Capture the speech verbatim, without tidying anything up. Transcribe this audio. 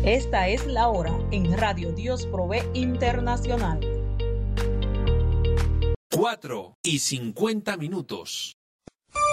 Esta es la hora en Radio Dios Provee Internacional. Cuatro y cincuenta minutos.